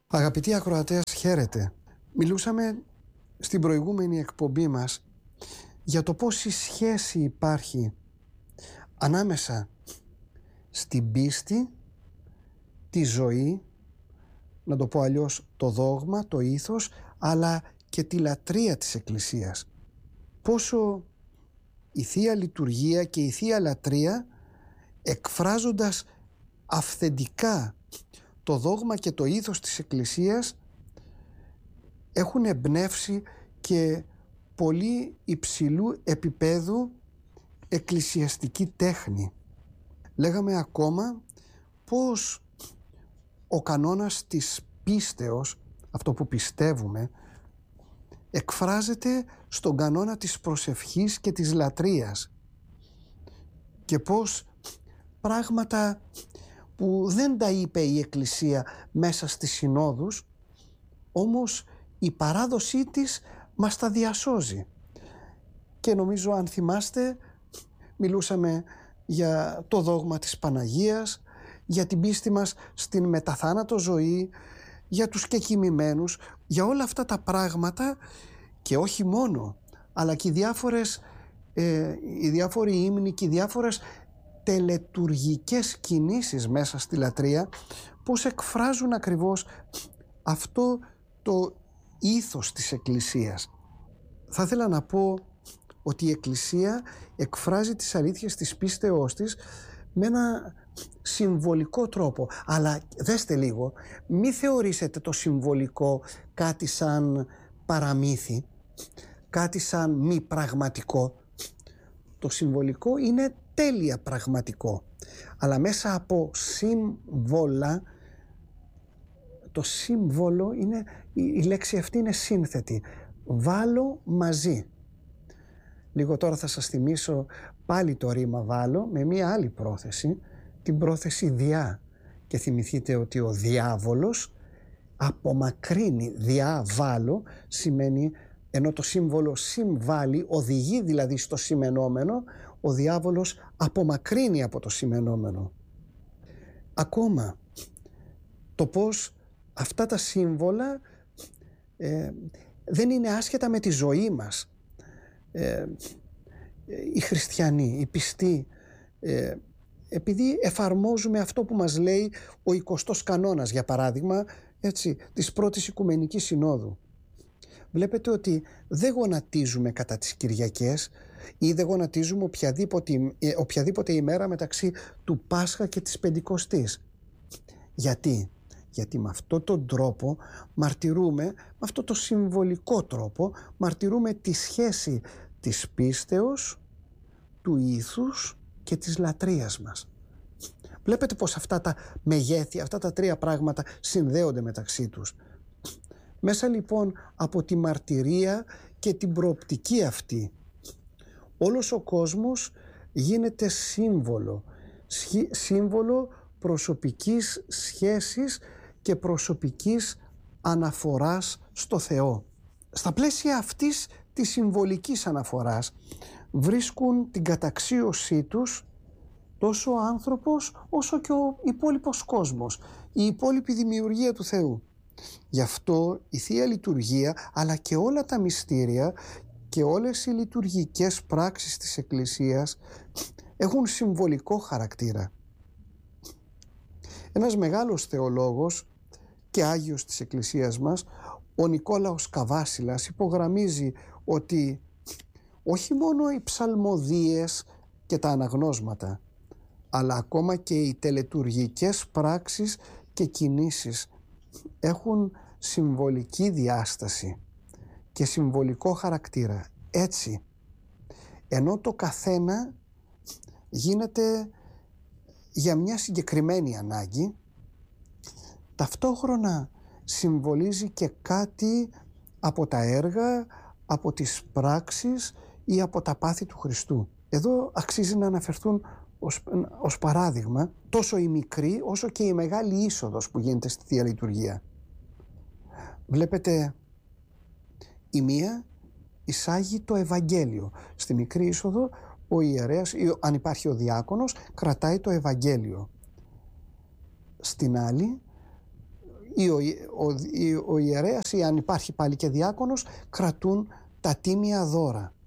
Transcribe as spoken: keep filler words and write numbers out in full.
Αγαπητοί ακροατές, χαίρετε. Μιλούσαμε στην προηγούμενη εκπομπή μας για το πώς η σχέση υπάρχει ανάμεσα στην πίστη, τη ζωή, να το πω αλλιώς το δόγμα, το ήθος, αλλά και τη λατρεία της Εκκλησίας. Πόσο η Θεία Λειτουργία και η Θεία Λατρεία, εκφράζοντας αυθεντικά το δόγμα και το ήθος της Εκκλησίας, έχουν εμπνεύσει και πολύ υψηλού επίπεδου εκκλησιαστική τέχνη. Λέγαμε ακόμα πως ο κανόνας της πίστεως, αυτό που πιστεύουμε, εκφράζεται στον κανόνα της προσευχής και της λατρείας, και πως πράγματα που δεν τα είπε η Εκκλησία μέσα στις συνόδους, όμως η παράδοσή της μας τα διασώζει. Και νομίζω, αν θυμάστε, μιλούσαμε για το δόγμα της Παναγίας, για την πίστη μας στην μεταθάνατο ζωή, για τους κεκοιμημένους, για όλα αυτά τα πράγματα, και όχι μόνο, αλλά και οι διάφορες ε, οι διάφοροι ύμνοι και οι διάφορες τελετουργικές κινήσεις μέσα στη λατρεία, πώς εκφράζουν ακριβώς αυτό το ήθος της Εκκλησίας. Θα ήθελα να πω ότι η Εκκλησία εκφράζει τις αλήθειες της πίστεώς της με ένα συμβολικό τρόπο. Αλλά δέστε λίγο, μη θεωρήσετε το συμβολικό κάτι σαν παραμύθι, κάτι σαν μη πραγματικό. Το συμβολικό είναι τέλεια πραγματικό, αλλά μέσα από σύμβολα, το σύμβολο είναι, η λέξη αυτή είναι σύνθετη, βάλω μαζί. Λίγο τώρα θα σας θυμίσω πάλι το ρήμα βάλω με μία άλλη πρόθεση, την πρόθεση διά, και θυμηθείτε ότι ο διάβολος απομακρύνει. Διά βάλω σημαίνει, ενώ το σύμβολο συμβάλλει, οδηγεί δηλαδή στο σημενόμενο, ο διάβολος απομακρύνει από το σημενόμενο. Ακόμα το πως αυτά τα σύμβολα ε, δεν είναι άσχετα με τη ζωή μας. Ε, οι χριστιανοί, οι πιστοί, ε, επειδή εφαρμόζουμε αυτό που μας λέει ο εικοστός κανόνας, για παράδειγμα, έτσι, της πρώτης Οικουμενικής Συνόδου, βλέπετε ότι δεν γονατίζουμε κατά τις Κυριακές ή δεν γονατίζουμε οποιαδήποτε, οποιαδήποτε ημέρα μεταξύ του Πάσχα και της Πεντηκοστής. Γιατί? Γιατί με αυτόν τον τρόπο μαρτυρούμε, με αυτό το συμβολικό τρόπο, μαρτυρούμε τη σχέση της πίστεως, του ήθους και της λατρείας μας. Βλέπετε πως αυτά τα μεγέθη, αυτά τα τρία πράγματα συνδέονται μεταξύ τους. Μέσα λοιπόν από τη μαρτυρία και την προοπτική αυτή, όλος ο κόσμος γίνεται σύμβολο, σύμβολο προσωπικής σχέσης και προσωπικής αναφοράς στο Θεό. Στα πλαίσια αυτής της συμβολικής αναφοράς βρίσκουν την καταξίωσή τους τόσο ο άνθρωπος όσο και ο υπόλοιπος κόσμος, η υπόλοιπη δημιουργία του Θεού. Γι' αυτό η Θεία Λειτουργία, αλλά και όλα τα μυστήρια και όλες οι λειτουργικές πράξεις της Εκκλησίας έχουν συμβολικό χαρακτήρα. Ένας μεγάλος θεολόγος και Άγιος της Εκκλησίας μας, ο Νικόλαος Καβάσιλας, υπογραμμίζει ότι όχι μόνο οι ψαλμοδίες και τα αναγνώσματα, αλλά ακόμα και οι τελετουργικές πράξεις και κινήσεις έχουν συμβολική διάσταση και συμβολικό χαρακτήρα. Έτσι, ενώ το καθένα γίνεται για μια συγκεκριμένη ανάγκη, ταυτόχρονα συμβολίζει και κάτι από τα έργα, από τις πράξεις ή από τα πάθη του Χριστού. Εδώ αξίζει να αναφερθούν ως, ως παράδειγμα τόσο η μικρή όσο και η μεγάλη είσοδος που γίνεται στη Θεία Λειτουργία. Βλέπετε, η μία εισάγει το Ευαγγέλιο. Στη μικρή είσοδο ο ιερέας, ή αν υπάρχει ο διάκονος, κρατάει το Ευαγγέλιο. Στην άλλη ή ο, ι- ο, ή ο ιερέας ή αν υπάρχει πάλι και διάκονος κρατούν τα τίμια δώρα.